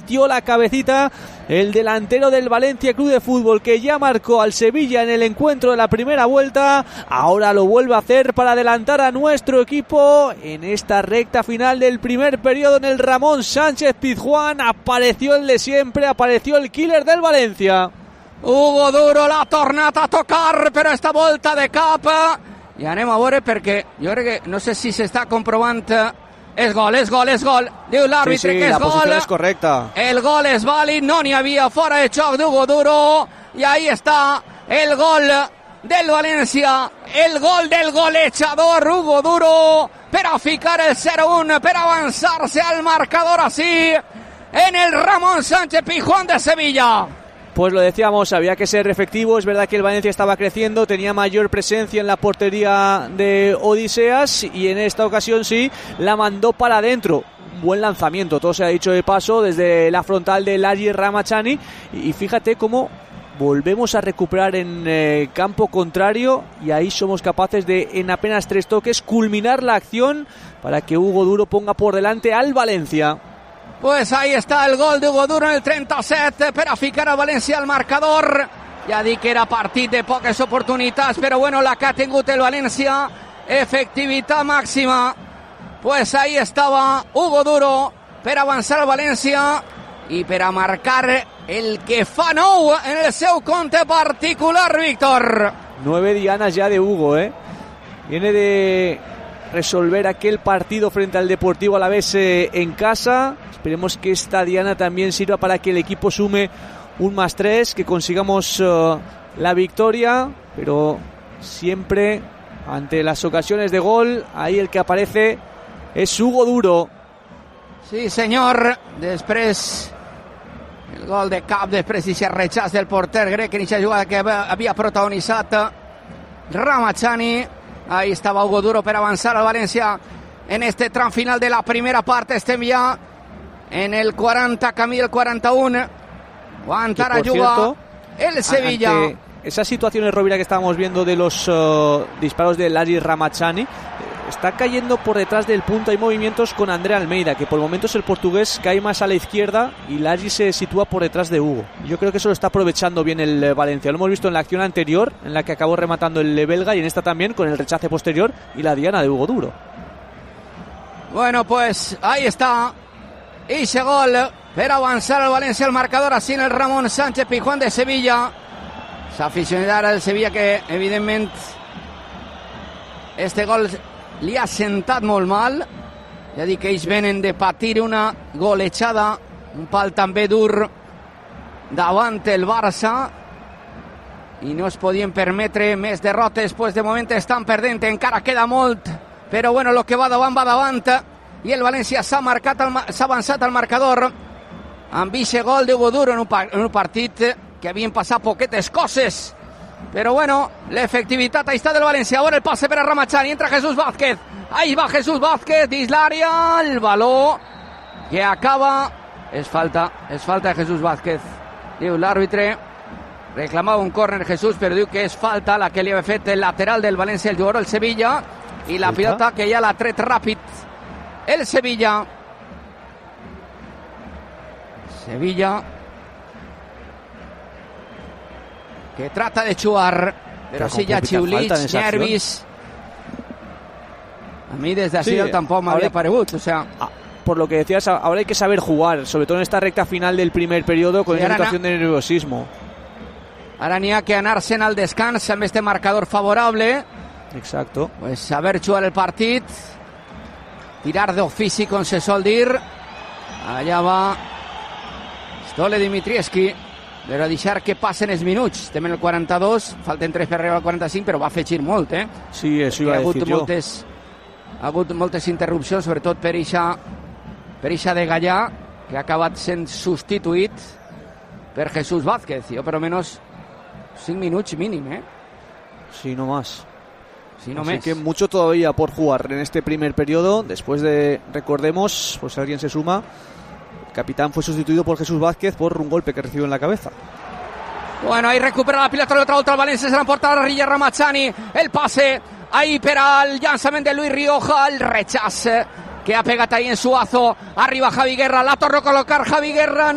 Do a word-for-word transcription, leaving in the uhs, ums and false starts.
metió la cabecita el delantero del Valencia Club de Fútbol, que ya marcó al Sevilla en el encuentro de la primera vuelta. Ahora lo vuelve a hacer para adelantar a nuestro equipo en esta recta final del primer periodo en el Ramón Sánchez Pizjuán. Apareció el de siempre, apareció el killer del Valencia. Ugo Duro l'ha tornata a tocar, però esta volta de cap. I anem a veure perquè jo crec que no sé si s'està comprovant. És gol, és gol, és gol. Diu l'àrbitre sí, sí, que és la gol. posición es correcta. El gol és vàlid, no n'hi havia fora de xoc d'Ugo Duro. I ahí està el gol del València, el gol del golejador Ugo Duro per a ficar el cero uno, per avançar-se al marcador así en el Ramón Sánchez Pizjuán de Sevilla. Pues lo decíamos, había que ser efectivo. Es verdad que el Valencia estaba creciendo, tenía mayor presencia en la portería de Odiseas y en esta ocasión sí la mandó para adentro. Buen lanzamiento, todo se ha dicho de paso, desde la frontal de Laji Ramachani. Y fíjate cómo volvemos a recuperar en eh, campo contrario y ahí somos capaces de, en apenas tres toques, culminar la acción para que Ugo Duro ponga por delante al Valencia. Pues ahí está el gol de Ugo Duro en el trenta-set per a ficar a València al marcador. Ja dic que era partit de poques oportunitats, però bueno, la que ha tingut el València, efectivitat màxima. Pues ahí estava Ugo Duro per avançar al València i per a marcar el que fa nou en el seu compte particular, Víctor. Nueve dianas ya de Hugo, ¿eh? Viene de resolver aquel partido frente al Deportivo Alavés eh, en casa. Esperemos que esta diana también sirva para que el equipo sume un más tres, que consigamos uh, la victoria, pero siempre ante las ocasiones de gol, ahí el que aparece es Ugo Duro. Sí, senyor. Després el gol de cap, després d'aquest rechaç del porter grec en aquesta jugada que havia protagonitzat Ramachani. Ahí estava Ugo Duro per avançar al València en este tram final de la primera part. Estem ja en el quaranta, camí del quaranta-un. Aguantar a jugar el Sevilla. Ante esas situaciones, Rovira, que estábamos viendo de los uh, disparos de Laji Ramachani, está cayendo por detrás del punto. Hay movimientos con André Almeida, que por momentos el portugués cae más a la izquierda y Laji se sitúa por detrás de Hugo. Yo creo que eso lo está aprovechando bien el Valencia. Lo hemos visto en la acción anterior, en la que acabó rematando el belga, y en esta también con el rechace posterior y la diana de Ugo Duro. Bueno, pues ahí está ese gol per avançar al València al marcador, así en el Ramón Sánchez Pizjuán de Sevilla. S'aficionarà del Sevilla que, evidentment, este gol li ha sentat molt mal. Ja dic que ells venen de patir una golejada, un pal també dur davant el Barça, i no es podien permetre més derrotes, pues de moment estan perdent, encara queda molt, però bueno, el que va davant va davant, i el València s'ha marcat, s'ha avançat al marcador amb aquest gol d'Ugo Duro en un, en un partit que havien passat poquetes coses, però bueno, l'efectivitat ahí està del València. Ahora el pase per a Ramachani, entra Jesús Vázquez, ahí va Jesús Vázquez dins l'àrea, el baló que acaba, és falta, és falta de Jesús Vázquez, diu l'àrbitre. Reclamava un córner Jesús, però diu que és falta la que li ha fet el lateral del València, el jugador del Sevilla, i la pilota que ja l'ha tret ràpid el Sevilla. Sevilla que trata de xuar, però sí hi ha xiulits, nervis. A mi des d'ací sí, tampoc m'havia paregut, o sea... Por lo que decías, ahora hay que saber jugar, sobre todo en esta recta final del primer periodo, con sí, esa situación de nerviosismo. Ara n'hi ha que anar-se'n al descans amb este marcador favorable. Exacto. Pues saber jugar el partit, tirar d'ofici, com se sol dir. Allà va Stole Dimitrievski, però deixar que passen els minuts. Estem en el quaranta-dos, falten tres per arribar al quaranta-cinc, però va afegir molt, eh? Sí, això iba a decir jo. Moltes, ha hagut moltes interrupcions, sobretot per eixa, per eixa de Gallà, que ha acabat sent substituït per Jesús Vázquez. Jo, per almenys, cinc minuts mínim, ¿eh? Sí, no más. Sí, no Así más. que mucho todavía por jugar en este primer periodo. Después de, recordemos, pues si alguien se suma, el capitán fue sustituido por Jesús Vázquez por un golpe que recibió en la cabeza. Bueno, ahí recupera la pilota l'altra volta el València, se l'emporta la Rilla Ramachani, el pase ahí per al llançament de Luis Rioja, el rechaç que ha pegat ahí en Suazo, arriba Javi Guerra, la torna a col·locar Javi Guerra.